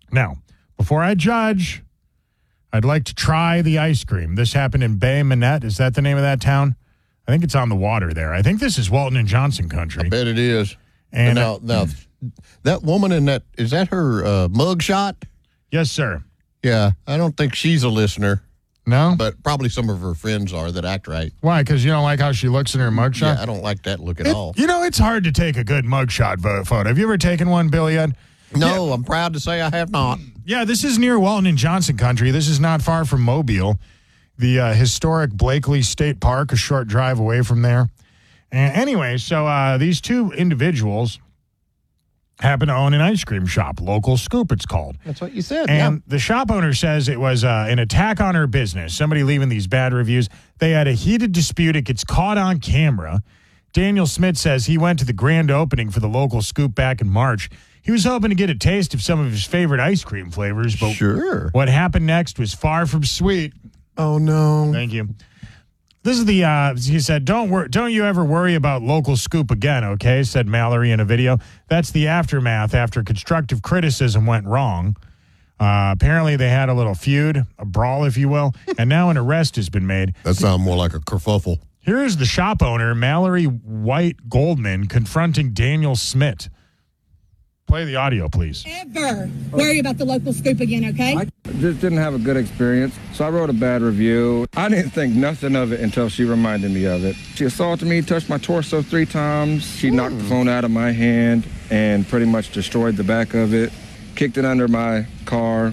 Now, before I judge, I'd like to try the ice cream. This happened in Bay Minette. Is that the name of that town? I think it's on the water there. I think this is Walton and Johnson country. I bet it is. And now, that woman in that, is that her mug shot? Yes, sir. Yeah, I don't think she's a listener. No? But probably some of her friends are that act right. Why? Because you don't like how she looks in her mugshot? Yeah, I don't like that look at all. You know, it's hard to take a good mugshot photo. Have you ever taken one, Billy? No, yeah. I'm proud to say I have not. Yeah, this is near Walton and Johnson country. This is not far from Mobile. The historic Blakely State Park, a short drive away from there. And anyway, so these two individuals happen to own an ice cream shop, Local Scoop it's called. That's what you said, And the shop owner says it was an attack on her business, somebody leaving these bad reviews. They had a heated dispute. It gets caught on camera. Daniel Smith says he went to the grand opening for the Local Scoop back in March. He was hoping to get a taste of some of his favorite ice cream flavors, but what happened next was far from sweet. Oh, no. Thank you. This is the, he said, don't you ever worry about Local Scoop again, okay, said Mallory in a video. That's the aftermath after constructive criticism went wrong. Apparently they had a little feud, a brawl, if you will, and now an arrest has been made. That sounds more like a kerfuffle. Here is the shop owner, Mallory White Goldman, confronting Daniel Smith. Play the audio, please. Ever worry about the Local Scoop again, okay? I just didn't have a good experience, so I wrote a bad review. I didn't think nothing of it until she reminded me of it. She assaulted me, touched my torso 3 times. She knocked the phone out of my hand and pretty much destroyed the back of it, kicked it under my car.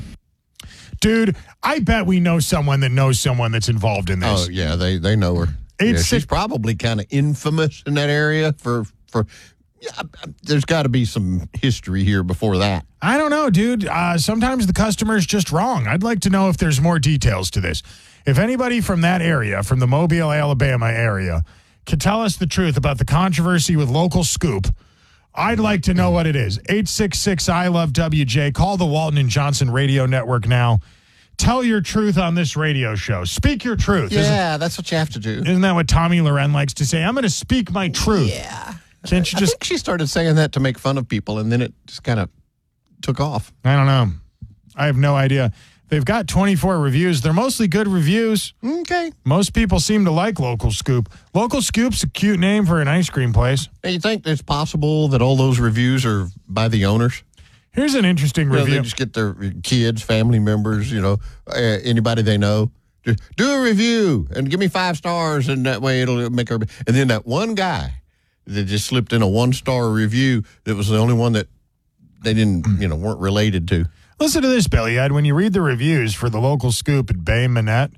Dude, I bet we know someone that knows someone that's involved in this. Oh, yeah, they know her. Yeah, she's probably kind of infamous in that area for yeah, there's got to be some history here before that. I don't know, dude. Sometimes the customer's just wrong. I'd like to know if there's more details to this. If anybody from that area, from the Mobile, Alabama area, can tell us the truth about the controversy with Local Scoop, I'd like to know what it is. 866-I-LOVE-WJ. Call the Walton and Johnson Radio Network now. Tell your truth on this radio show. Speak your truth. Yeah, that's what you have to do. Isn't that what Tommy Loren likes to say? I'm going to speak my truth. Yeah. Can't you just... I think she started saying that to make fun of people, and then it just kind of took off. I don't know. I have no idea. They've got 24 reviews. They're mostly good reviews. Okay. Most people seem to like Local Scoop. Local Scoop's a cute name for an ice cream place. Hey, you think it's possible that all those reviews are by the owners? Here's an interesting review. They just get their kids, family members, anybody they know. Just do a review and give me 5 stars, and that way it'll make her. And then that one guy that just slipped in a 1-star review that was the only one that they didn't, weren't related to. Listen to this, Billy Ed. When you read the reviews for the Local Scoop at Bay Minette,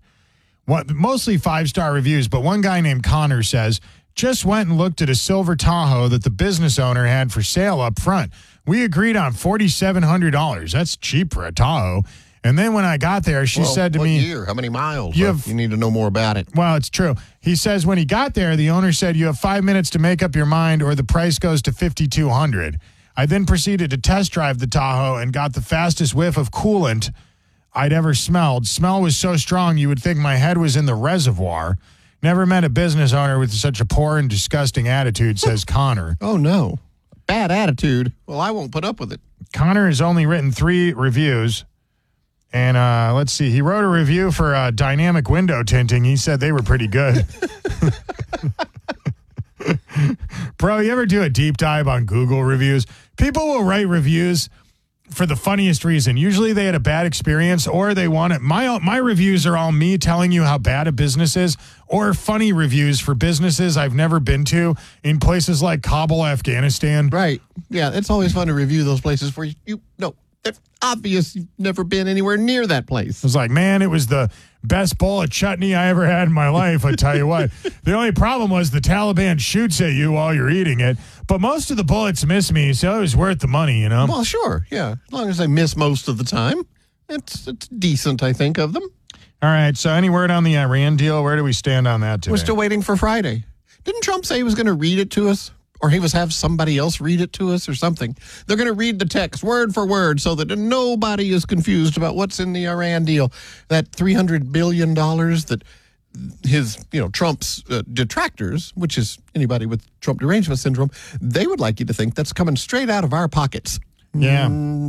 mostly 5-star reviews, but one guy named Connor says, just went and looked at a silver Tahoe that the business owner had for sale up front. We agreed on $4,700. That's cheap for a Tahoe. And then when I got there, she said to me... What year? How many miles? You need to know more about it. Well, it's true. He says when he got there, the owner said, you have 5 minutes to make up your mind or the price goes to $5,200. I then proceeded to test drive the Tahoe and got the fastest whiff of coolant I'd ever smelled. Smell was so strong you would think my head was in the reservoir. Never met a business owner with such a poor and disgusting attitude, says Connor. Oh, no. Bad attitude. Well, I won't put up with it. Connor has only written 3 reviews. And let's see. He wrote a review for dynamic window tinting. He said they were pretty good. Bro, you ever do a deep dive on Google reviews? People will write reviews for the funniest reason. Usually they had a bad experience or they want it. My reviews are all me telling you how bad a business is or funny reviews for businesses I've never been to in places like Kabul, Afghanistan. Right. Yeah, it's always fun to review those places where you know, it's obvious you've never been anywhere near that place. I was like, man, it was the best bowl of chutney I ever had in my life, I tell you what. The only problem was the Taliban shoots at you while you're eating it. But most of the bullets miss me, so it was worth the money, you know? Well, sure, yeah. As long as they miss most of the time, it's decent, I think, of them. All right, so any word on the Iran deal? Where do we stand on that today? We're still waiting for Friday. Didn't Trump say he was going to read it to us? Or he was have somebody else read it to us or something. They're going to read the text word for word so that nobody is confused about what's in the Iran deal. That $300 billion that his, Trump's detractors, which is anybody with Trump derangement syndrome, they would like you to think that's coming straight out of our pockets. Yeah.